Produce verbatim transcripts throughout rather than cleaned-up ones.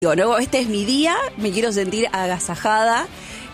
Digo, no, este es mi día, me quiero sentir agasajada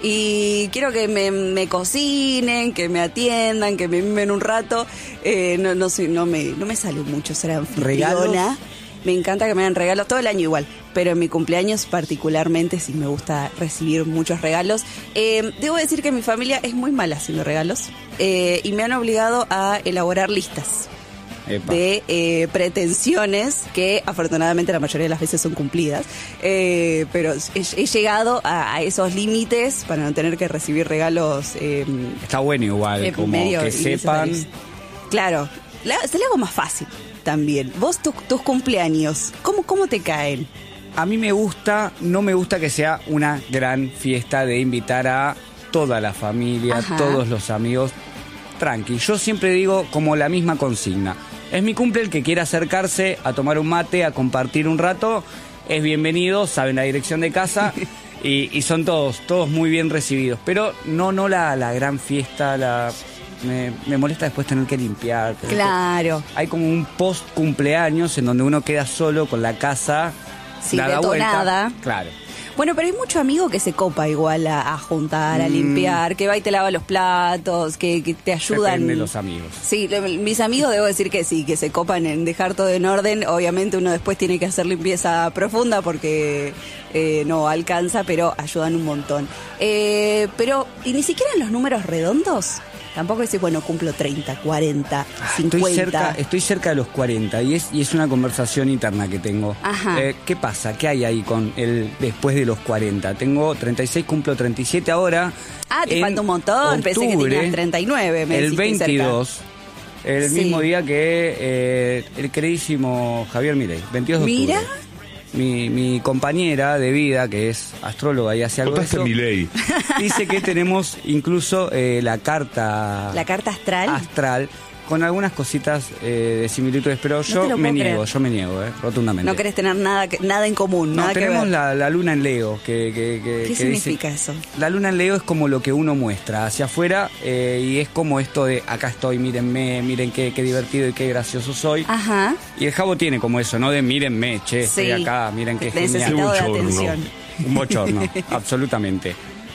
y quiero que me, me cocinen, que me atiendan, que me mimen un rato. Eh, no, no, sé, no, me, no me sale mucho ser anfitriona. Me encanta que me hagan regalos, todo el año igual, pero en mi cumpleaños particularmente sí me gusta recibir muchos regalos. Eh, debo decir que mi familia es muy mala haciendo regalos eh, y me han obligado a elaborar listas. Epa. de eh, pretensiones que afortunadamente la mayoría de las veces son cumplidas, eh, pero he, he llegado a, a esos límites para no tener que recibir regalos. Eh, Está bueno igual, eh, como que sepan. Claro, la, se le hago más fácil también. Vos, tu, tus cumpleaños, ¿cómo, ¿cómo te caen? A mí me gusta, no me gusta que sea una gran fiesta de invitar a toda la familia, Ajá. todos los amigos. Tranqui, yo siempre digo como la misma consigna. Es mi cumple, el que quiera acercarse a tomar un mate, a compartir un rato, es bienvenido, saben la dirección de casa y, y son todos, todos muy bien recibidos. Pero no, no la, la gran fiesta, la me, me molesta después tener que limpiar. Claro. Hay como un post cumpleaños en donde uno queda solo con la casa, sí, detonada. Claro. Bueno, pero hay mucho amigo que se copa igual a, a juntar, a limpiar, que va y te lava los platos, que, que te ayudan. Depende de los amigos. Sí, mis amigos debo decir que sí, que se copan en dejar todo en orden. Obviamente uno después tiene que hacer limpieza profunda porque eh, no alcanza, pero ayudan un montón. Eh, pero, ¿y ni siquiera en los números redondos? Tampoco decís, bueno, cumplo treinta, cuarenta, cincuenta. Estoy cerca, estoy cerca de los cuarenta y es, y es una conversación interna que tengo. Ajá. Eh, ¿Qué pasa? ¿Qué hay ahí con el después de los cuarenta? Tengo treinta y seis, cumplo treinta y siete ahora. Ah, te falta un montón. Octubre, pensé que tenías treinta y nueve. Me el veintidós, cerca. El sí. mismo día que eh, el queridísimo Javier Milei, veintidós de octubre. Mira. Mi, mi compañera de vida, que es astróloga y hace algo de eso, Milei. dice que tenemos incluso eh, la carta... ¿La carta astral? Astral, con algunas cositas eh, de similitudes, pero yo no me niego, creer. yo me niego, eh, rotundamente. No querés tener nada que, nada en común, no, nada que ver. tenemos la, la luna en Leo. Que, que, que, ¿Qué que significa dice, eso? La luna en Leo es como lo que uno muestra hacia afuera eh, y es como esto de acá estoy, mírenme, miren qué, qué divertido y qué gracioso soy. Ajá. Y el Jabo tiene como eso, ¿no? De mírenme, che, sí. estoy acá, miren qué genial. Necesitado de atención. Un bochorno, absolutamente.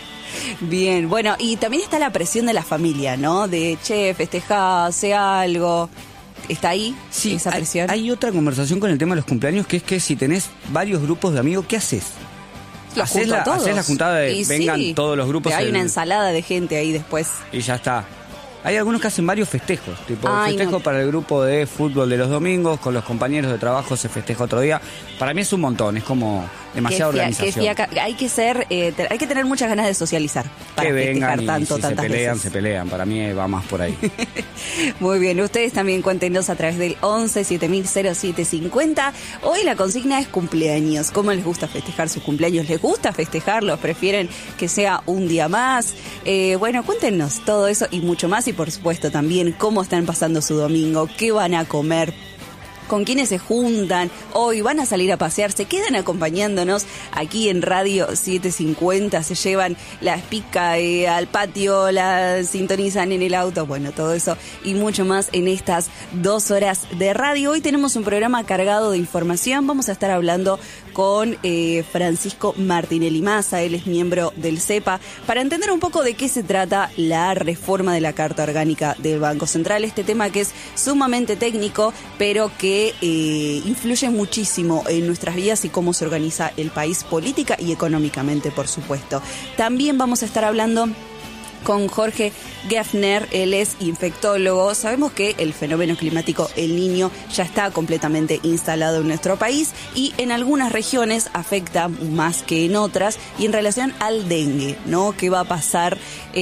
Bien, bueno, y también está la presión de la familia, ¿no? De, che, festejá, hace algo. ¿Está ahí sí, esa presión? Hay, hay otra conversación con el tema de los cumpleaños, que es que si tenés varios grupos de amigos, ¿qué haces? Los ¿Haces la, ¿Haces la juntada de y vengan sí, todos los grupos? Hay el... una ensalada de gente ahí después. Y ya está. Hay algunos que hacen varios festejos, tipo Ay, festejo no. para el grupo de fútbol de los domingos, con los compañeros de trabajo se festeja otro día. Para mí es un montón, es como demasiada Qué fia, organización. Qué fiaca. Hay que ser, eh, te, hay que tener muchas ganas de socializar para que festejar vengan y tanto, si tantas se pelean, veces. se pelean. Para mí va más por ahí. Muy bien, ustedes también cuéntenos a través del once siete mil cero siete cincuenta. Hoy la consigna es cumpleaños. ¿Cómo les gusta festejar sus cumpleaños? ¿Les gusta festejarlos? ¿Prefieren que sea un día más? Eh, bueno, cuéntenos todo eso y mucho más. Y por supuesto también cómo están pasando su domingo, qué van a comer, con quiénes se juntan, hoy van a salir a pasear, se quedan acompañándonos aquí en Radio setecientos cincuenta, se llevan la pica eh, al patio, la sintonizan en el auto, bueno, todo eso y mucho más en estas dos horas de radio. Hoy tenemos un programa cargado de información, vamos a estar hablando con eh, Francisco Martinelli Massa, él es miembro del CEPA, para entender un poco de qué se trata la reforma de la Carta Orgánica del Banco Central, este tema que es sumamente técnico, pero que Eh, influye muchísimo en nuestras vidas y cómo se organiza el país política y económicamente, por supuesto. También vamos a estar hablando con Jorge Geffner, él es infectólogo. Sabemos que el fenómeno climático El Niño ya está completamente instalado en nuestro país y en algunas regiones afecta más que en otras. Y en relación al dengue, ¿no? ¿Qué va a pasar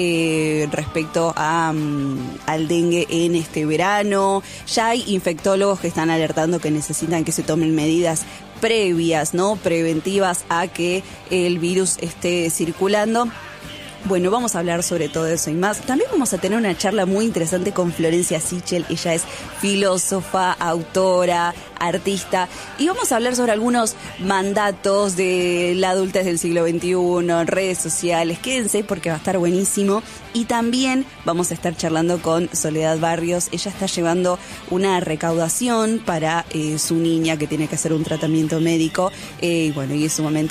eh, respecto a, um, al dengue en este verano? Ya hay infectólogos que están alertando que necesitan que se tomen medidas previas, ¿no? Preventivas a que el virus esté circulando. Bueno, vamos a hablar sobre todo eso y más. También vamos a tener una charla muy interesante con Florencia Sichel. Ella es filósofa, autora, artista. Y vamos a hablar sobre algunos mandatos de la adultez del siglo veintiuno, redes sociales. Quédense porque va a estar buenísimo. Y también vamos a estar charlando con Soledad Barrios. Ella está llevando una recaudación para eh, su niña que tiene que hacer un tratamiento médico. Eh, y bueno, y es sumamente